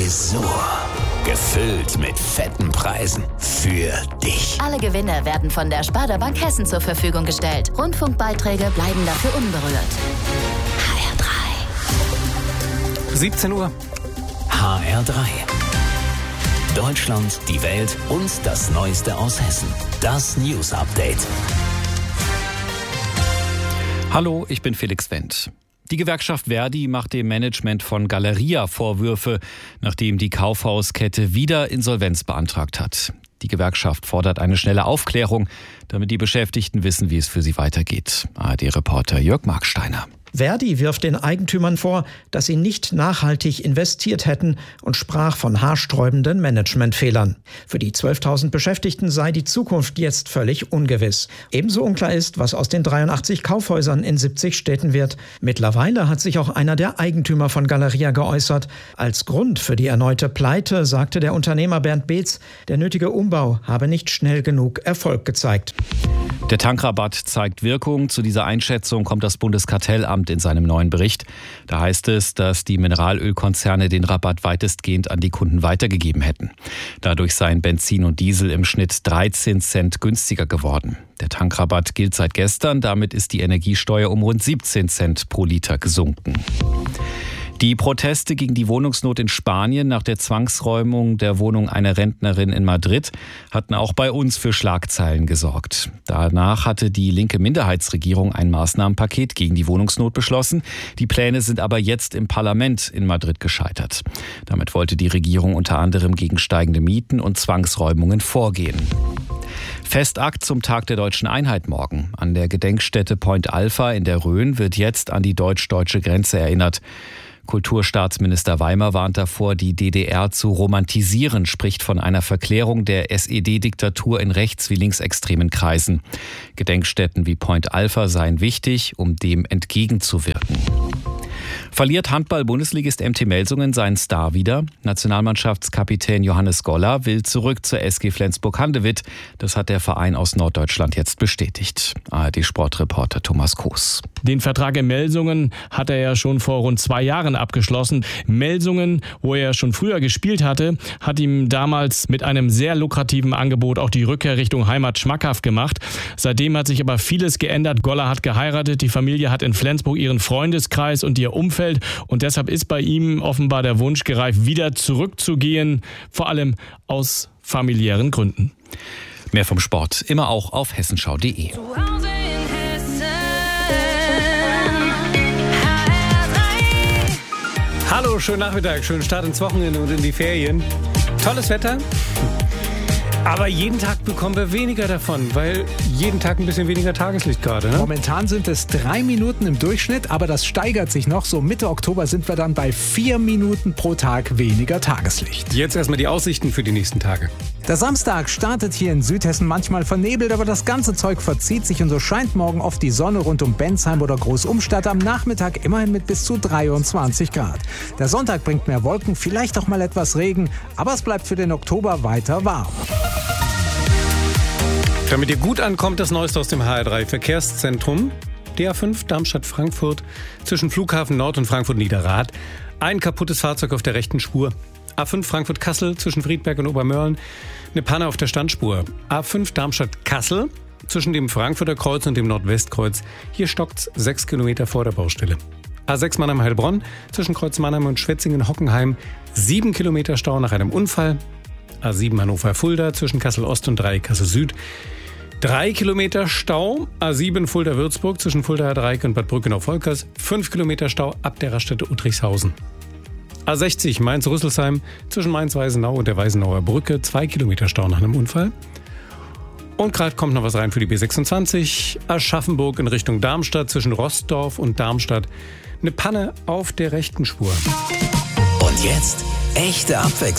Tresor. Gefüllt mit fetten Preisen für dich. Alle Gewinne werden von der Sparda Bank Hessen zur Verfügung gestellt. Rundfunkbeiträge bleiben dafür unberührt. HR3. 17 Uhr. HR3. Deutschland, die Welt und das Neueste aus Hessen. Das News Update. Hallo, ich bin Felix Wendt. Die Gewerkschaft Verdi macht dem Management von Galeria Vorwürfe, nachdem die Kaufhauskette wieder Insolvenz beantragt hat. Die Gewerkschaft fordert eine schnelle Aufklärung, damit die Beschäftigten wissen, wie es für sie weitergeht. ARD-Reporter Jörg Marksteiner. Verdi wirft den Eigentümern vor, dass sie nicht nachhaltig investiert hätten und sprach von haarsträubenden Managementfehlern. Für die 12.000 Beschäftigten sei die Zukunft jetzt völlig ungewiss. Ebenso unklar ist, was aus den 83 Kaufhäusern in 70 Städten wird. Mittlerweile hat sich auch einer der Eigentümer von Galeria geäußert. Als Grund für die erneute Pleite sagte der Unternehmer Bernd Beetz, der nötige Umbau habe nicht schnell genug Erfolg gezeigt. Der Tankrabatt zeigt Wirkung. Zu dieser Einschätzung kommt das Bundeskartellamt in seinem neuen Bericht. Da heißt es, dass die Mineralölkonzerne den Rabatt weitestgehend an die Kunden weitergegeben hätten. Dadurch seien Benzin und Diesel im Schnitt 13 Cent günstiger geworden. Der Tankrabatt gilt seit gestern. Damit ist die Energiesteuer um rund 17 Cent pro Liter gesunken. Die Proteste gegen die Wohnungsnot in Spanien nach der Zwangsräumung der Wohnung einer Rentnerin in Madrid hatten auch bei uns für Schlagzeilen gesorgt. Danach hatte die linke Minderheitsregierung ein Maßnahmenpaket gegen die Wohnungsnot beschlossen. Die Pläne sind aber jetzt im Parlament in Madrid gescheitert. Damit wollte die Regierung unter anderem gegen steigende Mieten und Zwangsräumungen vorgehen. Festakt zum Tag der Deutschen Einheit morgen. An der Gedenkstätte Point Alpha in der Rhön wird jetzt an die deutsch-deutsche Grenze erinnert. Kulturstaatsminister Weimer warnt davor, die DDR zu romantisieren, spricht von einer Verklärung der SED-Diktatur in rechts- wie linksextremen Kreisen. Gedenkstätten wie Point Alpha seien wichtig, um dem entgegenzuwirken. Verliert Handball-Bundesligist MT Melsungen seinen Star wieder? Nationalmannschaftskapitän Johannes Goller will zurück zur SG Flensburg-Handewitt. Das hat der Verein aus Norddeutschland jetzt bestätigt. ARD-Sportreporter Thomas Koos. Den Vertrag in Melsungen hat er ja schon vor rund 2 Jahren abgeschlossen. Melsungen, wo er schon früher gespielt hatte, hat ihm damals mit einem sehr lukrativen Angebot auch die Rückkehr Richtung Heimat schmackhaft gemacht. Seitdem hat sich aber vieles geändert. Goller hat geheiratet, die Familie hat in Flensburg ihren Freundeskreis und ihr Umfeld. Und deshalb ist bei ihm offenbar der Wunsch gereift, wieder zurückzugehen, vor allem aus familiären Gründen. Mehr vom Sport immer auch auf hessenschau.de. Hallo, schönen Nachmittag, schönen Start ins Wochenende und in die Ferien. Tolles Wetter, aber jeden Tag bekommen wir weniger davon, weil jeden Tag ein bisschen weniger Tageslicht gerade. Ne? Momentan sind es 3 Minuten im Durchschnitt, aber das steigert sich noch. So Mitte Oktober sind wir dann bei 4 Minuten pro Tag weniger Tageslicht. Jetzt erstmal die Aussichten für die nächsten Tage. Der Samstag startet hier in Südhessen manchmal vernebelt, aber das ganze Zeug verzieht sich und so scheint morgen oft die Sonne rund um Bensheim oder Großumstadt. Am Nachmittag immerhin mit bis zu 23 Grad. Der Sonntag bringt mehr Wolken, vielleicht auch mal etwas Regen, aber es bleibt für den Oktober weiter warm. Damit ihr gut ankommt, das Neueste aus dem HR3 Verkehrszentrum. DA5 Darmstadt-Frankfurt zwischen Flughafen Nord und Frankfurt-Niederrad. Ein kaputtes Fahrzeug auf der rechten Spur. A5 Frankfurt-Kassel zwischen Friedberg und Obermörlen. Eine Panne auf der Standspur. A5 Darmstadt-Kassel zwischen dem Frankfurter Kreuz und dem Nordwestkreuz. Hier stockt's 6 Kilometer vor der Baustelle. A6 Mannheim-Heilbronn zwischen Kreuz Mannheim und Schwetzingen-Hockenheim. 7 Kilometer Stau nach einem Unfall. A7 Hannover-Fulda zwischen Kassel-Ost und Dreieck Kassel-Süd. 3 Kilometer Stau, A7 Fulda-Würzburg zwischen Fuldaer Dreieck und Bad Brückenau-Volkers. 5 Kilometer Stau ab der Raststätte Uttrichshausen. A60 Mainz-Rüsselsheim zwischen Mainz-Weisenau und der Weisenauer Brücke. 2 Kilometer Stau nach einem Unfall. Und gerade kommt noch was rein für die B26. Aschaffenburg in Richtung Darmstadt zwischen Roßdorf und Darmstadt. Eine Panne auf der rechten Spur. Und jetzt echte Abwechslung.